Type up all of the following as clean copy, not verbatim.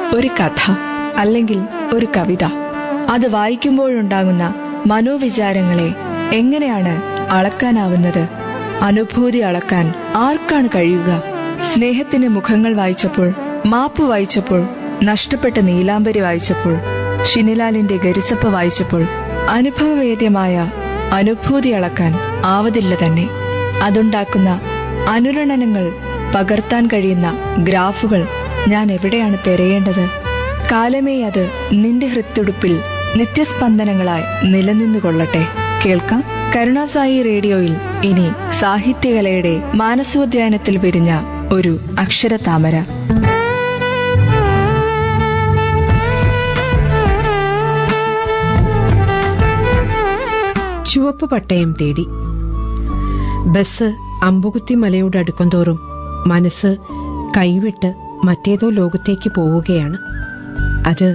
ഒരു കഥ അല്ലെങ്കിൽ ഒരു കവിത, അത് വായിക്കുമ്പോഴുണ്ടാകുന്ന മനോവിചാരങ്ങളെ എങ്ങനെയാണ് അളക്കാനാവുന്നത്? അനുഭൂതി അളക്കാൻ ആർക്കാണ് കഴിയുക? സ്നേഹത്തിന്റെ മുഖങ്ങൾ വായിച്ചപ്പോൾ, മാപ്പ് വായിച്ചപ്പോൾ, നഷ്ടപ്പെട്ട നീലാംബരി വായിച്ചപ്പോൾ, ഷിനിലാലിന്റെ ഗരിസപ്പ വായിച്ചപ്പോൾ അനുഭവവേദ്യമായ അനുഭൂതി അളക്കാൻ ആവതില്ല തന്നെ. അതുണ്ടാക്കുന്ന അനുരണനങ്ങൾ പകർത്താൻ കഴിയുന്ന ഗ്രാഫുകൾ ഞാൻ എവിടെയാണ് തിരയേണ്ടത്? കാലമേ അത് നിന്റെ ഹൃത്തുടുപ്പിൽ നിത്യസ്പന്ദനങ്ങളായി നിലനിന്നുകൊള്ളട്ടെ. കേൾക്കാം കരുണാസായി റേഡിയോയിൽ ഇനി സാഹിത്യകലയുടെ മാനസോദ്യാനത്തിൽ വിരിഞ്ഞ ഒരു അക്ഷരതാമര. ചുവപ്പ് പട്ടയം തേടി. ബസ് അമ്പുകുത്തി മലയോട് അടുക്കും തോറും മനസ്സ് കൈവിട്ട് മറ്റേതോ ലോകത്തേക്ക് പോവുകയാണ്. അത്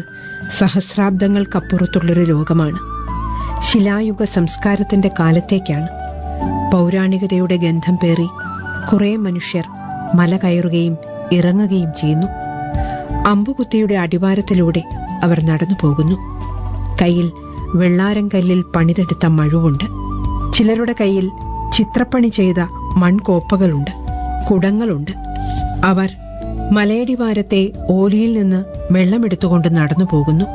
സഹസ്രാബ്ദങ്ങൾക്കപ്പുറത്തുള്ളൊരു ലോകമാണ്. ശിലായുഗ സംസ്കാരത്തിന്റെ കാലത്തേക്കാണ്. പൗരാണികതയുടെ ഗന്ധം പേറി കുറെ മനുഷ്യർ മല കയറുകയും ഇറങ്ങുകയും ചെയ്യുന്നു. അമ്പുകുത്തിയുടെ അടിവാരത്തിലൂടെ അവർ നടന്നു പോകുന്നു. കയ്യിൽ വെള്ളാരം കല്ലിൽ പണിതെടുത്ത മഴുവുണ്ട്. ചിലരുടെ കയ്യിൽ ചിത്രപ്പണി ചെയ്ത മൺകോപ്പകളുണ്ട്, കുടങ്ങളുണ്ട്. അവർ മലയടിവാരത്തെ ഓലിയിൽ നിന്ന് വെള്ളമെടുത്തുകൊണ്ട് നടന്നു പോകുന്നു.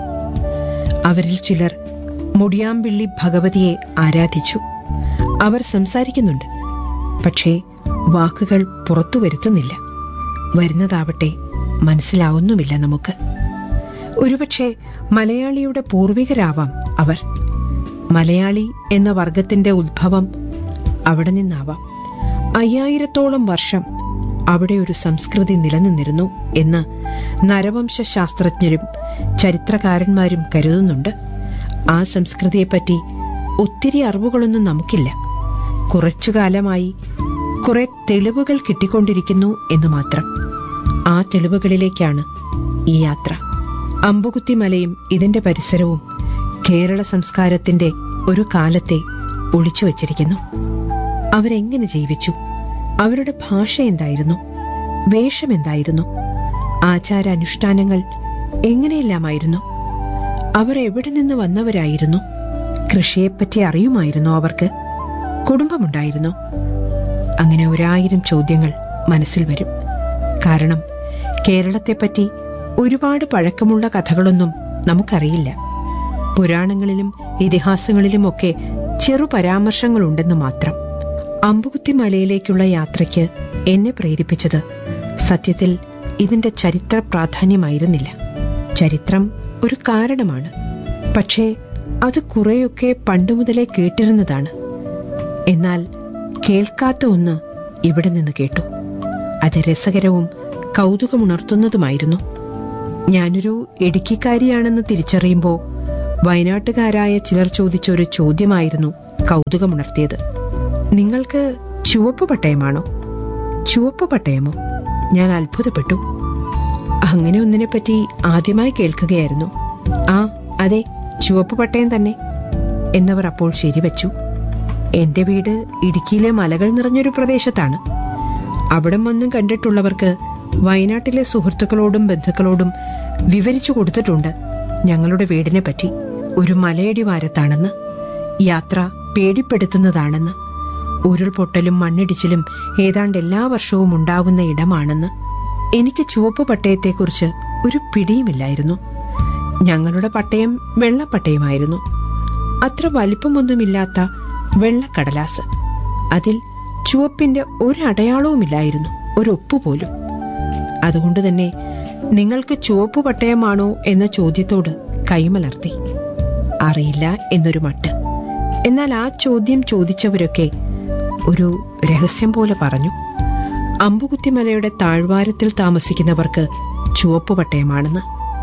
അവരിൽ ചിലർ മുടിയാമ്പിള്ളി ഭഗവതിയെ ആരാധിച്ചു. അവർ സംസാരിക്കുന്നുണ്ട്, പക്ഷേ വാക്കുകൾ പുറത്തു വരുത്തുന്നില്ല. വരുന്നതാവട്ടെ മനസ്സിലാവുന്നുമില്ല നമുക്ക്. ഒരുപക്ഷെ മലയാളിയുടെ പൂർവികരാവാം അവർ. മലയാളി എന്ന വർഗത്തിന്റെ ഉദ്ഭവം അവിടെ നിന്നാവാം. 5000-ഓളം വർഷം അവിടെ ഒരു സംസ്കൃതി നിലനിന്നിരുന്നു എന്ന് നരവംശ ശാസ്ത്രജ്ഞരും ചരിത്രകാരന്മാരും കരുതുന്നുണ്ട്. ആ സംസ്കൃതിയെപ്പറ്റി ഒത്തിരി അറിവുകളൊന്നും നമുക്കില്ല. കുറച്ചു കാലമായി കുറെ തെളിവുകൾ കിട്ടിക്കൊണ്ടിരിക്കുന്നു എന്ന് മാത്രം. ആ തെളിവുകളിലേക്കാണ് ഈ യാത്ര. അമ്പുകുത്തി മലയും ഇതിന്റെ പരിസരവും കേരള സംസ്കാരത്തിന്റെ ഒരു കാലത്തെ ഒളിച്ചു വച്ചിരിക്കുന്നു. അവരെങ്ങനെ ജീവിച്ചു? അവരുടെ ഭാഷ എന്തായിരുന്നു? വേഷം എന്തായിരുന്നു? ആചാരാനുഷ്ഠാനങ്ങൾ എങ്ങനെയെല്ലാമായിരുന്നു? അവർ എവിടെ നിന്ന് വന്നവരായിരുന്നു? കൃഷിയെപ്പറ്റി അറിയുമായിരുന്നോ അവർക്ക്? കുടുംബമുണ്ടായിരുന്നോ? അങ്ങനെ 1000 ചോദ്യങ്ങൾ മനസ്സിൽ വരും. കാരണം കേരളത്തെപ്പറ്റി ഒരുപാട് പഴക്കമുള്ള കഥകളൊന്നും നമുക്കറിയില്ല. പുരാണങ്ങളിലും ഇതിഹാസങ്ങളിലുമൊക്കെ ചെറു പരാമർശങ്ങളുണ്ടെന്ന് മാത്രം. അമ്പുകുത്തി മലയിലേക്കുള്ള യാത്രയ്ക്ക് എന്നെ പ്രേരിപ്പിച്ചത് സത്യത്തിൽ ഇതിന്റെ ചരിത്ര പ്രാധാന്യമായിരുന്നില്ല. ചരിത്രം ഒരു കാരണമാണ്, പക്ഷേ അത് കുറെയൊക്കെ പണ്ടുമുതലേ കേട്ടിരുന്നതാണ്. എന്നാൽ കേൾക്കാത്ത ഒന്ന് ഇവിടെ നിന്ന് കേട്ടു. അത് രസകരവും കൗതുകമുണർത്തുന്നതുമായിരുന്നു. ഞാനൊരു ഇടുക്കിക്കാരിയാണെന്ന് തിരിച്ചറിയുമ്പോൾ വയനാട്ടുകാരായ ചിലർ ചോദിച്ച ഒരു ചോദ്യമായിരുന്നു കൗതുകമുണർത്തിയത്. നിങ്ങൾക്ക് ചുവപ്പ് പട്ടയമാണോ? ചുവപ്പ് പട്ടയമോ? ഞാൻ അത്ഭുതപ്പെട്ടു. അങ്ങനെ ഒന്നിനെപ്പറ്റി ആദ്യമായി കേൾക്കുകയായിരുന്നു. ആ അതെ, ചുവപ്പ് പട്ടയം തന്നെ എന്നവർ അപ്പോൾ ശരിവച്ചു. എന്റെ വീട് ഇടുക്കിയിലെ മലകൾ നിറഞ്ഞൊരു പ്രദേശത്താണ്. അവിടം ഒന്നും കണ്ടിട്ടുള്ളവർക്ക് വയനാട്ടിലെ സുഹൃത്തുക്കളോടും ബന്ധുക്കളോടും വിവരിച്ചു കൊടുത്തിട്ടുണ്ട് ഞങ്ങളുടെ വീടിനെ പറ്റി. ഒരു മലയടിവാരത്താണെന്ന്, യാത്ര പേടിപ്പെടുത്തുന്നതാണെന്ന്, ഉരുൾപൊട്ടലും മണ്ണിടിച്ചിലും ഏതാണ്ട് എല്ലാ വർഷവും ഉണ്ടാകുന്ന ഇടമാണെന്ന്. എനിക്ക് ചുവപ്പ് പട്ടയത്തെക്കുറിച്ച് ഒരു പിടിയുമില്ലായിരുന്നു. ഞങ്ങളുടെ പട്ടയം വെള്ളപ്പട്ടയമായിരുന്നു. അത്ര വലിപ്പമൊന്നുമില്ലാത്ത വെള്ളക്കടലാസ്. അതിൽ ചുവപ്പിന്റെ ഒരടയാളവുമില്ലായിരുന്നു, ഒരൊപ്പുപോലും. അതുകൊണ്ട് തന്നെ നിങ്ങൾക്ക് ചുവപ്പ് പട്ടയമാണോ എന്ന ചോദ്യത്തോട് കൈമലർത്തി. അറിയില്ല എന്നൊരു മട്ട്. എന്നാൽ ആ ചോദ്യം ചോദിച്ചവരൊക്കെ ഒരു രഹസ്യം പോലെ പറഞ്ഞു. അമ്പുകുത്തിമലയുടെ താഴ്വാരത്തിൽ താമസിക്കുന്നവർക്ക് ചുവപ്പ് പട്ടയമാണെന്ന്.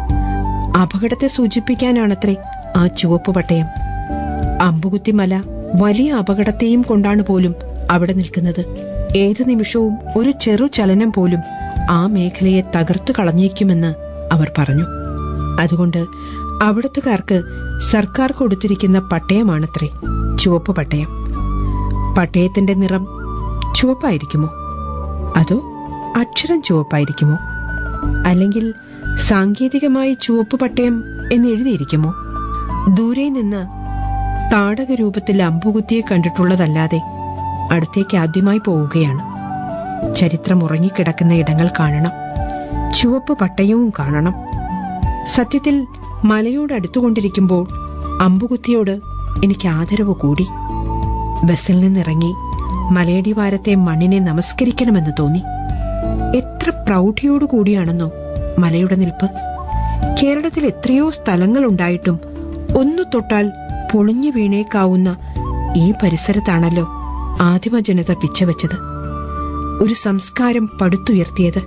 അപകടത്തെ സൂചിപ്പിക്കാനാണത്രേ ആ ചുവപ്പ് പട്ടയം. അമ്പുകുത്തിമല വലിയ അപകടത്തെയും കൊണ്ടാണ് പോലും അവിടെ നിൽക്കുന്നത്. ഏതു നിമിഷവും ഒരു ചെറു ചലനം പോലും ആ മേഖലയെ തകർത്തു കളഞ്ഞേക്കുമെന്ന് അവർ പറഞ്ഞു. അതുകൊണ്ട് അവിടുത്തുകാർക്ക് സർക്കാർ കൊടുത്തിരിക്കുന്ന പട്ടയമാണത്രേ ചുവപ്പ് പട്ടയം. പട്ടയത്തിന്റെ നിറം ചുവപ്പായിരിക്കുമോ? അതോ അക്ഷരം ചുവപ്പായിരിക്കുമോ? അല്ലെങ്കിൽ സാങ്കേതികമായി ചുവപ്പ് പട്ടയം എന്ന് എഴുതിയിരിക്കുമോ? ദൂരെ നിന്ന് താടക രൂപത്തിൽ അമ്പുകുത്തിയെ കണ്ടിട്ടുള്ളതല്ലാതെ അടുത്തേക്ക് ആദ്യമായി പോവുകയാണ്. ചരിത്രം ഉറങ്ങിക്കിടക്കുന്ന ഇടങ്ങൾ കാണണം, ചുവപ്പ് പട്ടയവും കാണണം. സത്യത്തിൽ മലയോട് അടുത്തുകൊണ്ടിരിക്കുമ്പോൾ അമ്പുകുത്തിയോട് എനിക്ക് ആദരവ് കൂടി. ബസ്സിൽ നിന്നിറങ്ങി മലയടിവാരത്തെ മണ്ണിനെ നമസ്കരിക്കണമെന്ന് തോന്നി. എത്ര പ്രൗഢിയോടുകൂടിയാണെന്നോ മലയുടെ നിൽപ്പ്. കേരളത്തിൽ എത്രയോ സ്ഥലങ്ങളുണ്ടായിട്ടും ഒന്നു തൊട്ടാൽ പൊളിഞ്ഞു വീണേക്കാവുന്ന ഈ പരിസരത്താണല്ലോ ആദിമ ജനത പിച്ചവെച്ചത്, ഒരു സംസ്കാരം പടുത്തുയർത്തിയത്.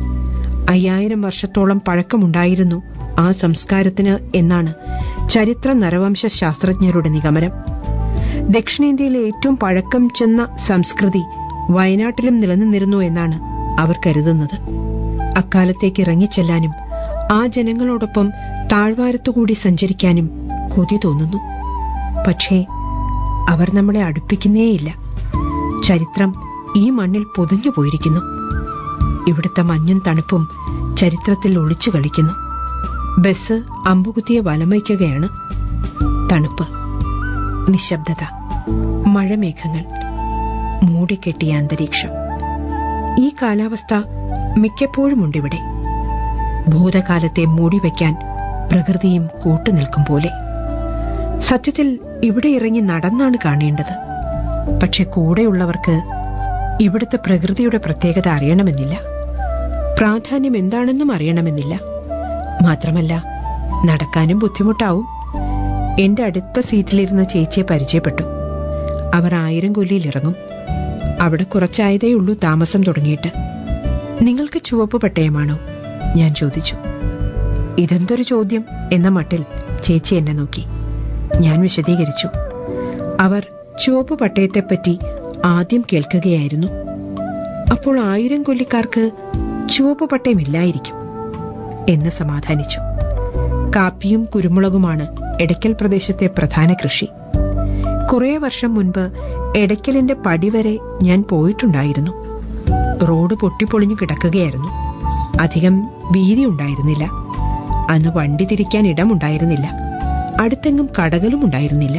5000 വർഷത്തോളം പഴക്കമുണ്ടായിരുന്നു ആ സംസ്കാരത്തിന് എന്നാണ് ചരിത്ര നരവംശ ശാസ്ത്രജ്ഞരുടെ നിഗമനം. ദക്ഷിണേന്ത്യയിലെ ഏറ്റവും പഴക്കം ചെന്ന സംസ്കൃതി വയനാട്ടിലും നിലനിന്നിരുന്നു എന്നാണ് അവർ കരുതുന്നത്. അക്കാലത്തേക്ക് ഇറങ്ങിച്ചെല്ലാനും ആ ജനങ്ങളോടൊപ്പം താഴ്വാരത്തുകൂടി സഞ്ചരിക്കാനും കൊതി തോന്നുന്നു. പക്ഷേ അവർ നമ്മളെ അടുപ്പിക്കുന്നേയില്ല. ചരിത്രം ഈ മണ്ണിൽ പൊതിഞ്ഞു പോയിരിക്കുന്നു. ഇവിടുത്തെ മഞ്ഞും തണുപ്പും ചരിത്രത്തിൽ ഒളിച്ചു കളിക്കുന്നു. ബസ് അമ്പുകുത്തിയെ വലമയ്ക്കുകയാണ്. തണുപ്പ്, നിശബ്ദത, മഴമേഘങ്ങൾ, മൂടിക്കെട്ടിയ അന്തരീക്ഷം. ഈ കാലാവസ്ഥ മിക്കപ്പോഴുമുണ്ടിവിടെ. ഭൂതകാലത്തെ മൂടിവെക്കാൻ പ്രകൃതിയും കൂട്ടുനിൽക്കും പോലെ. സത്യത്തിൽ ഇവിടെ ഇറങ്ങി നടന്നാണ് കാണേണ്ടത്. പക്ഷെ കൂടെയുള്ളവർക്ക് ഇവിടുത്തെ പ്രകൃതിയുടെ പ്രത്യേകത അറിയണമെന്നില്ല, പ്രാധാന്യം എന്താണെന്നും അറിയണമെന്നില്ല. മാത്രമല്ല, നടക്കാനും ബുദ്ധിമുട്ടാവും. എന്റെ അടുത്ത സീറ്റിലിരുന്ന ചേച്ചിയെ പരിചയപ്പെട്ടു. അവർ 1000 കൊല്ലിയിൽ ഇറങ്ങും. അവിടെ കുറച്ചായതേയുള്ളൂ താമസം തുടങ്ങിയിട്ട്. നിങ്ങൾക്ക് ചുവപ്പ് പട്ടയമാണോ? ഞാൻ ചോദിച്ചു. ഇതെന്തൊരു ചോദ്യം എന്ന മട്ടിൽ ചേച്ചി എന്നെ നോക്കി. ഞാൻ വിശദീകരിച്ചു. അവർ ചുവപ്പ് പട്ടയത്തെപ്പറ്റി ആദ്യം കേൾക്കുകയായിരുന്നു. അപ്പോൾ 1000 കൊല്ലിക്കാർക്ക് ചുവപ്പ് പട്ടയമില്ലായിരിക്കും എന്ന് സമാധാനിച്ചു. കാപ്പിയും കുരുമുളകുമാണ് എടയ്ക്കൽ പ്രദേശത്തെ പ്രധാന കൃഷി. കുറെ വർഷം മുൻപ് എടയ്ക്കലിന്റെ പടിവരെ ഞാൻ പോയിട്ടുണ്ടായിരുന്നു. റോഡ് പൊട്ടിപ്പൊളിഞ്ഞു കിടക്കുകയായിരുന്നു. അധികം വീതി ഉണ്ടായിരുന്നില്ല. അന്ന് വണ്ടി തിരിക്കാൻ ഇടമുണ്ടായിരുന്നില്ല. അടുത്തെങ്ങും കടകളും ഉണ്ടായിരുന്നില്ല.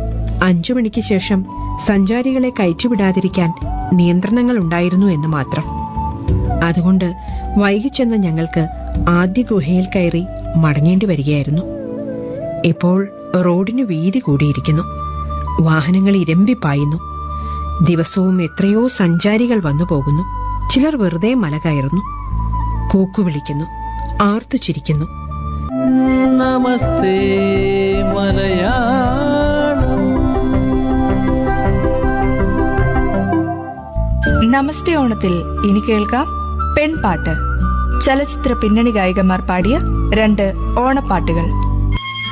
5 മണിക്ക് ശേഷം സഞ്ചാരികളെ കയറ്റിവിടാതിരിക്കാൻ നിയന്ത്രണങ്ങൾ ഉണ്ടായിരുന്നു എന്ന് മാത്രം. അതുകൊണ്ട് വൈകിച്ചെന്ന ഞങ്ങൾക്ക് ആദ്യ ഗുഹയിൽ കയറി മടങ്ങേണ്ടി വരികയായിരുന്നു. ഇപ്പോൾ റോഡിന് വീതി കൂടിയിരിക്കുന്നു. വാഹനങ്ങൾ ഇരമ്പിപ്പായുന്നു. ദിവസവും എത്രയോ സഞ്ചാരികൾ വന്നു പോകുന്നു. ചിലർ വെറുതെ മല കയറുന്നു, കൂക്കുവിളിക്കുന്നു, ആർത്തു ചിരിക്കുന്നു. നമസ്തേ മലയാളം. നമസ്തേ ഓണത്തിൽ ഇനി കേൾക്കാം പെൺപാട്ട്. ചലച്ചിത്ര പിന്നണി ഗായികമാർ പാടിയ 2 ഓണപ്പാട്ടുകൾ.